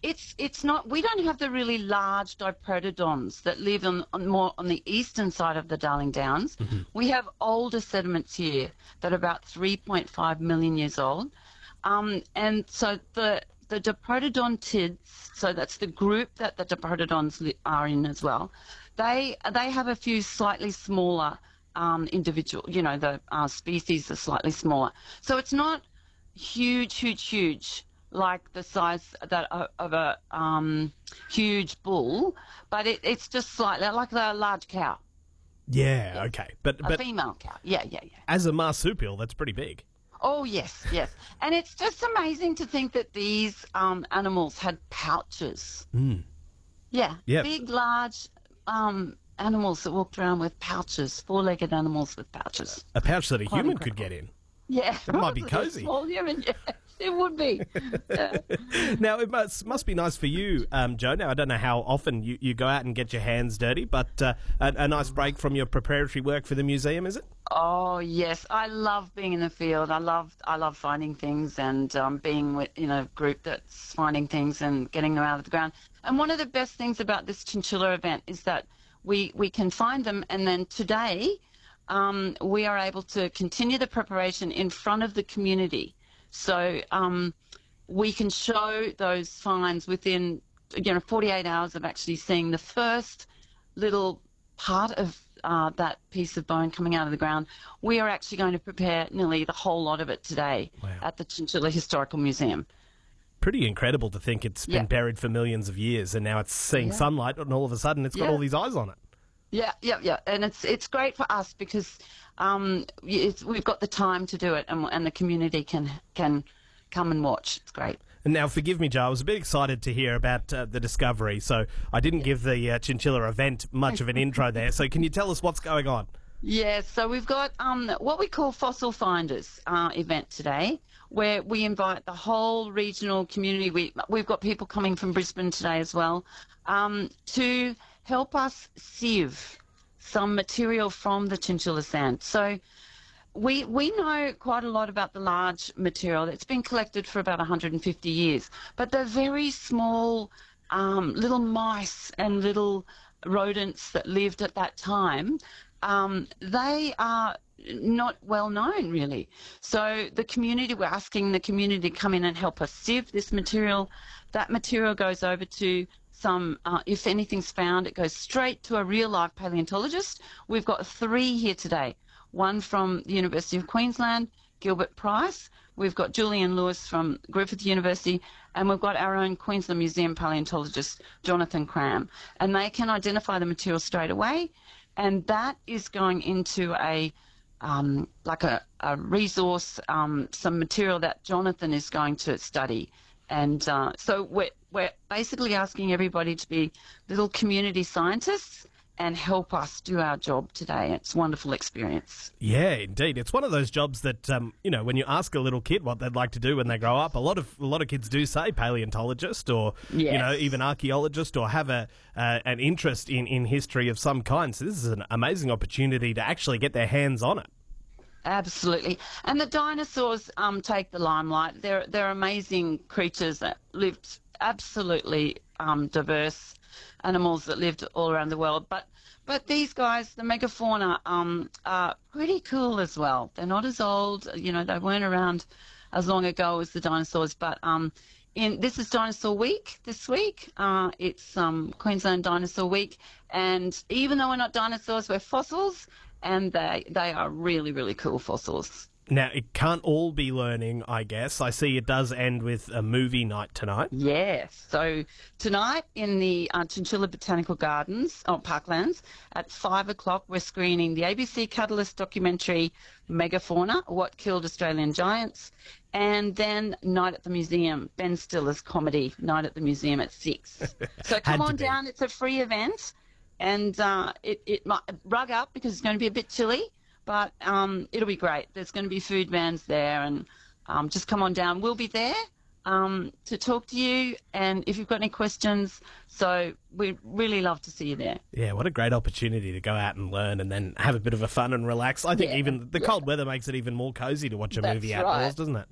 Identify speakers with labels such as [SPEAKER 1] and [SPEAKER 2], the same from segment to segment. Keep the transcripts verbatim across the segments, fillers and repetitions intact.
[SPEAKER 1] it's it's not. We don't have the really large diprotodons that live on, on more on the eastern side of the Darling Downs. Mm-hmm. We have older sediments here that are about three point five million years old, um, and so the the diprotodontids. So that's the group that the diprotodons li- are in as well. They they have a few slightly smaller um, individual. You know, the uh, species are slightly smaller. So it's not huge, huge, huge. Like the size that of a um, huge bull, but it, it's just slightly like a large cow.
[SPEAKER 2] Yeah, yeah. Okay, but
[SPEAKER 1] a
[SPEAKER 2] but
[SPEAKER 1] female cow. Yeah, yeah, yeah.
[SPEAKER 2] As a marsupial, that's pretty big.
[SPEAKER 1] Oh yes, yes, and it's just amazing to think that these um, animals had pouches.
[SPEAKER 2] Mm.
[SPEAKER 1] Yeah,
[SPEAKER 2] yep.
[SPEAKER 1] big, large um, animals that walked around with pouches, four-legged animals with pouches.
[SPEAKER 2] A pouch that a
[SPEAKER 1] Quite
[SPEAKER 2] human
[SPEAKER 1] incredible.
[SPEAKER 2] could get in.
[SPEAKER 1] Yeah,
[SPEAKER 2] it might be cozy.
[SPEAKER 1] Small human, yeah. It would be. Yeah.
[SPEAKER 2] Now, it must, must be nice for you, um, Joe. Now, I don't know how often you, you go out and get your hands dirty, but uh, a, a nice break from your preparatory work for the museum, is it?
[SPEAKER 1] Oh, yes. I love being in the field. I love I love finding things and um, being with, in a group that's finding things and getting them out of the ground. And one of the best things about this chinchilla event is that we, we can find them, and then today um, we are able to continue the preparation in front of the community. So um, we can show those finds within, you know, forty-eight hours of actually seeing the first little part of uh, that piece of bone coming out of the ground. We are actually going to prepare nearly the whole lot of it today
[SPEAKER 2] wow.
[SPEAKER 1] at the Chinchilla Historical Museum.
[SPEAKER 2] Pretty incredible to think it's been
[SPEAKER 1] yeah.
[SPEAKER 2] buried for millions of years and now it's seeing
[SPEAKER 1] yeah.
[SPEAKER 2] sunlight and all of a sudden it's got
[SPEAKER 1] yeah.
[SPEAKER 2] all these eyes on it.
[SPEAKER 1] Yeah, yeah, yeah, and it's it's great for us because um, it's, we've got the time to do it, and, and the community can can come and watch. It's great.
[SPEAKER 2] And now, forgive me, Joe, I was a bit excited to hear about uh, the discovery, so I didn't give the uh, Chinchilla event much of an intro there. So can you tell us what's going on?
[SPEAKER 1] Yes, so we've got um, what we call Fossil Finders uh, event today, where we invite the whole regional community. We, we've got people coming from Brisbane today as well um, to help us sieve some material from the chinchilla sand. So we we know quite a lot about the large material that's been collected for about one hundred fifty years, but the very small um, little mice and little rodents that lived at that time, um, they are not well known really. So the community, we're asking the community to come in and help us sieve this material. That material goes over to some, uh, if anything's found, it goes straight to a real-life paleontologist. We've got three here today, one from the University of Queensland, Gilbert Price. We've got Julian Lewis from Griffith University, and we've got our own Queensland Museum paleontologist, Jonathan Cram. And they can identify the material straight away, and that is going into a um, like a, a resource, um, some material that Jonathan is going to study. And uh, so we're, we're basically asking everybody to be little community scientists and help us do our job today. It's a wonderful experience.
[SPEAKER 2] Yeah, indeed. It's one of those jobs that, um, you know, when you ask a little kid what they'd like to do when they grow up, a lot of a lot of kids do say paleontologist or,
[SPEAKER 1] yes.
[SPEAKER 2] you know, even archaeologist or have a uh, an interest in, in history of some kind. So this is an amazing opportunity to actually get their hands on it.
[SPEAKER 1] Absolutely. And the dinosaurs um, take the limelight. They're, they're amazing creatures that lived absolutely um, diverse animals that lived all around the world. But but these guys, the megafauna, um, are pretty cool as well. They're not as old. You know, they weren't around as long ago as the dinosaurs. But um, in this is Dinosaur Week this week. Uh, it's um, Queensland Dinosaur Week. And even though we're not dinosaurs, we're fossils. And they they are really, really cool fossils.
[SPEAKER 2] Now, it can't all be learning, I guess. I see it does end with a movie night tonight.
[SPEAKER 1] Yes. So tonight in the uh, Chinchilla Botanical Gardens, or Parklands, at five o'clock, we're screening the A B C Catalyst documentary Megafauna, What Killed Australian Giants, and then Night at the Museum, Ben Stiller's comedy, Night at the Museum at six. So come on down. It's a free event. And uh, it, it might rug up because it's going to be a bit chilly, but um, it'll be great. There's going to be food vans there, and um, just come on down. We'll be there um, to talk to you, and if you've got any questions, so we'd really love to see you there.
[SPEAKER 2] Yeah, what a great opportunity to go out and learn and then have a bit of a fun and relax. I think
[SPEAKER 1] yeah,
[SPEAKER 2] even the
[SPEAKER 1] yeah.
[SPEAKER 2] cold weather makes it even more cosy to watch a
[SPEAKER 1] That's
[SPEAKER 2] movie
[SPEAKER 1] right.
[SPEAKER 2] outdoors, doesn't it?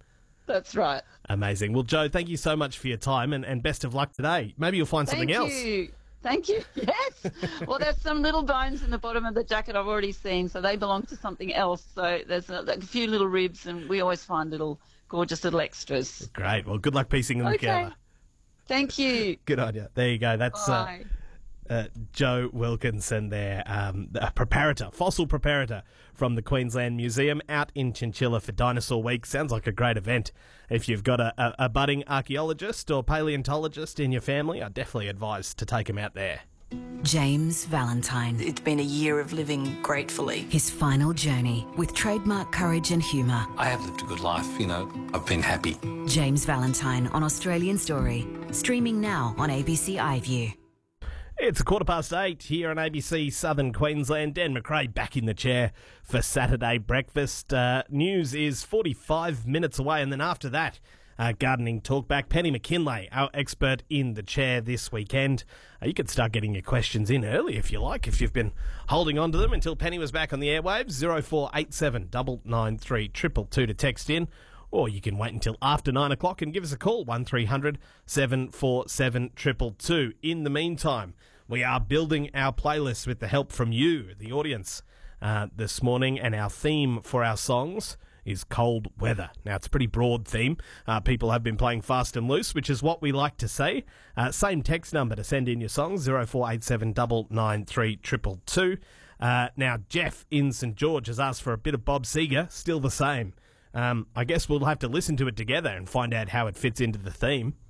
[SPEAKER 1] That's right.
[SPEAKER 2] Amazing. Well, Joe, thank you so much for your time and, and best of luck today. Maybe you'll find something
[SPEAKER 1] Thank
[SPEAKER 2] else.
[SPEAKER 1] you. Thank you. Yes. Well, there's some little bones in the bottom of the jacket I've already seen, so they belong to something else. So there's a, a few little ribs, and we always find little gorgeous little extras.
[SPEAKER 2] Great. Well, good luck piecing them
[SPEAKER 1] Okay.
[SPEAKER 2] together.
[SPEAKER 1] Thank you.
[SPEAKER 2] Good on you. There you go. That's uh,
[SPEAKER 1] Bye.
[SPEAKER 2] uh, Joe Wilkinson there, um, a preparator, fossil preparator from the Queensland Museum out in Chinchilla for Dinosaur Week. Sounds like a great event. If you've got a, a, a budding archaeologist or paleontologist in your family, I definitely advise to take them out there.
[SPEAKER 3] James Valentine.
[SPEAKER 4] It's been a year of living gratefully.
[SPEAKER 3] His final journey with trademark courage and humour.
[SPEAKER 5] I have lived a good life, you know. I've been happy.
[SPEAKER 3] James Valentine on Australian Story. Streaming now on A B C iView.
[SPEAKER 2] It's a quarter past eight here on A B C Southern Queensland. Dan McRae back in the chair for Saturday breakfast. Uh, news is forty-five minutes away, and then after that, uh, gardening talkback. Penny McKinlay, our expert in the chair this weekend. Uh, you can start getting your questions in early if you like, if you've been holding on to them until Penny was back on the airwaves. zero four eight seven nine nine three two two two to text in. Or you can wait until after nine o'clock and give us a call, one three hundred seven four seven two two two. In the meantime, we are building our playlist with the help from you, the audience, uh, this morning, and our theme for our songs is cold weather. Now, it's a pretty broad theme. Uh, people have been playing fast and loose, which is what we like to say. Uh, same text number to send in your songs, zero four eight seven nine nine three two two two. Uh, now, Jeff in St George has asked for a bit of Bob Seger, still the same. Um, I guess we'll have to listen to it together and find out how it fits into the theme.